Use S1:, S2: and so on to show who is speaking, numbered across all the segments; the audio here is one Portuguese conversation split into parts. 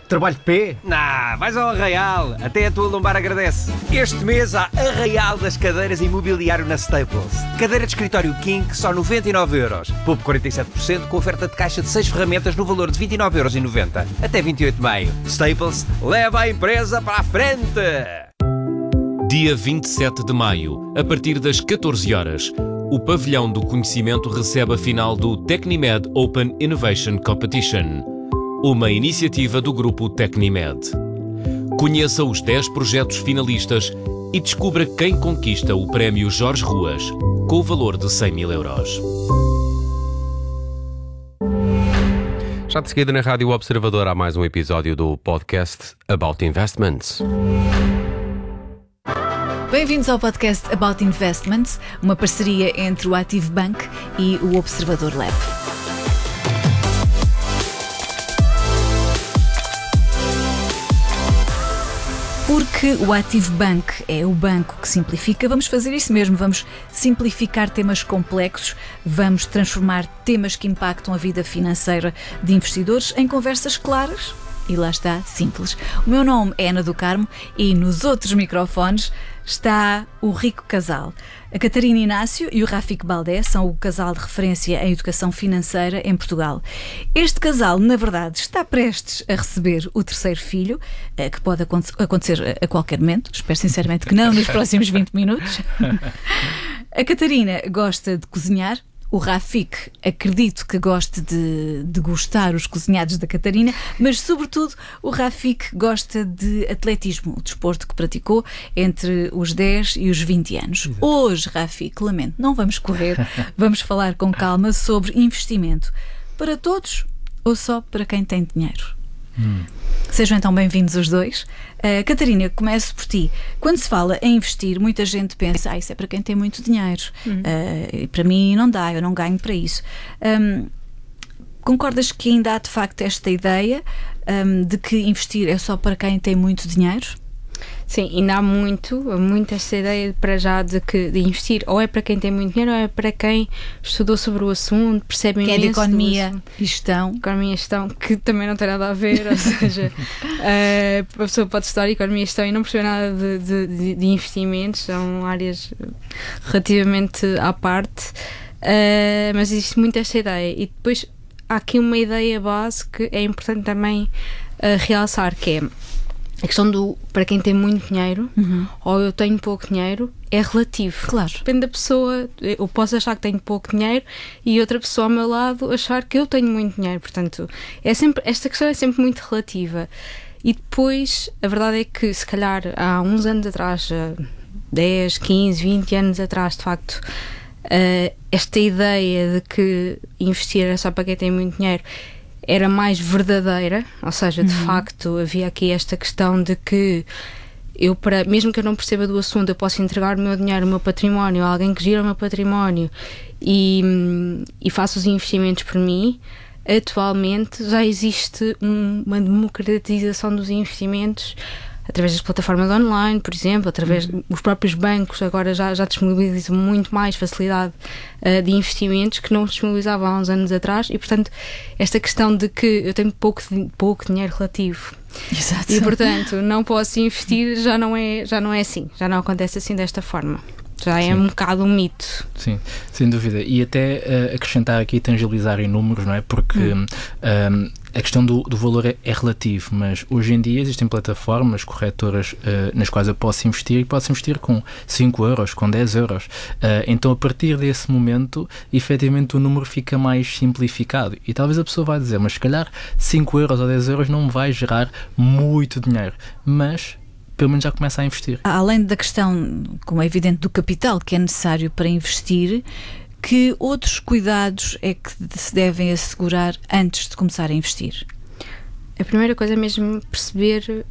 S1: trabalho de pé?
S2: Não, vais ao Arraial, até a tua lombar agradece. Este mês há Arraial das cadeiras imobiliário na Staples. Cadeira de escritório King, só 99€. Poupe 47% com oferta de caixa de 6 ferramentas no valor de 29,90€. Até 28 de maio. Staples, leva a empresa para a frente!
S3: Dia 27 de maio, a partir das 14 horas, o Pavilhão do Conhecimento recebe a final do Tecnimed Open Innovation Competition, uma iniciativa do grupo Tecnimed. Conheça os 10 projetos finalistas e descubra quem conquista o prémio Jorge Ruas, com o valor de 100.000€.
S4: Já de seguida na Rádio Observador há mais um episódio do podcast About Investments.
S5: Bem-vindos ao podcast About Investments, uma parceria entre o Active Bank e o Observador Lab. Porque o Active Bank é o banco que simplifica, vamos fazer isso mesmo, vamos simplificar temas complexos, vamos transformar temas que impactam a vida financeira de investidores em conversas claras e, lá está, simples. O meu nome é Ana do Carmo e nos outros microfones está o rico casal. A Catarina Inácio e o Rafik Baldé são o casal de referência em educação financeira em Portugal. Este casal, na verdade, está prestes a receber o terceiro filho, que pode acontecer a qualquer momento. Espero sinceramente que não nos próximos 20 minutos. A Catarina gosta de cozinhar. O Rafik, acredito que goste de degustar os cozinhados da Catarina, mas sobretudo o Rafik gosta de atletismo, o desporto que praticou entre os 10 e os 20 anos. Exato. Hoje, Rafik, lamento, não vamos correr, vamos falar com calma sobre investimento. Para todos ou só para quem tem dinheiro? Sejam então bem-vindos os dois. Catarina, começo por ti. Quando se fala em investir, muita gente pensa, isso é para quem tem muito dinheiro. E para mim não dá, eu não ganho para isso. Concordas que ainda há de facto esta ideia de que investir é só para quem tem muito dinheiro?
S6: Sim, ainda há muito esta ideia para já de investir ou é para quem tem muito dinheiro ou é para quem estudou sobre o assunto, percebe imenso.
S5: Que é de economia e gestão.
S6: Economia e gestão, que também não tem nada a ver, ou seja, a pessoa pode estudar economia e gestão e não perceber nada de investimentos, são áreas relativamente à parte, mas existe muito esta ideia. E depois há aqui uma ideia base que é importante também realçar, que é a questão do para quem tem muito dinheiro ou eu tenho pouco dinheiro é relativo.
S5: Claro.
S6: Depende da pessoa. Eu posso achar que tenho pouco dinheiro e outra pessoa ao meu lado achar que eu tenho muito dinheiro. Portanto, esta questão é sempre muito relativa. E depois, a verdade é que se calhar há uns anos atrás, 10, 15, 20 anos atrás, de facto, esta ideia de que investir é só para quem tem muito dinheiro era mais verdadeira, ou seja, de facto havia aqui esta questão de que mesmo que eu não perceba do assunto, eu posso entregar o meu dinheiro, o meu património a alguém que gira o meu património e faça os investimentos por mim. Atualmente já existe uma democratização dos investimentos através das plataformas online, por exemplo, através dos próprios bancos agora já disponibilizam muito mais facilidade de investimentos que não disponibilizavam há uns anos atrás e, portanto, esta questão de que eu tenho pouco dinheiro relativo.
S5: Exato.
S6: E, portanto, não posso investir, já não é assim, já não acontece assim desta forma. Já é um bocado um mito.
S1: Sim, sem dúvida. E até acrescentar aqui, tangibilizar em números, não é? Porque a questão do valor é relativo, mas hoje em dia existem plataformas, corretoras nas quais eu posso investir e posso investir com 5€, com 10€. Então, a partir desse momento, efetivamente o número fica mais simplificado. E talvez a pessoa vá dizer, mas se calhar 5€ ou 10€ não me vai gerar muito dinheiro. Mas pelo menos já começa a investir.
S5: Além da questão, como é evidente, do capital que é necessário para investir, que outros cuidados é que se devem assegurar antes de começar a investir?
S6: A primeira coisa é mesmo perceber,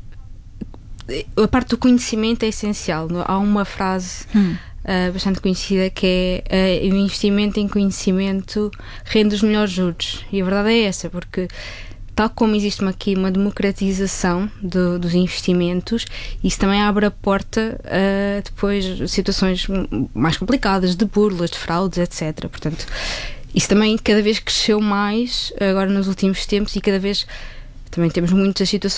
S6: a parte do conhecimento é essencial. Há uma frase bastante conhecida que é o investimento em conhecimento rende os melhores juros. E a verdade é essa, porque tal como existe aqui uma democratização dos investimentos, isso também abre a porta a depois situações mais complicadas, de burlas, de fraudes, etc. Portanto, isso também cada vez cresceu mais agora nos últimos tempos e cada vez também temos muitas situações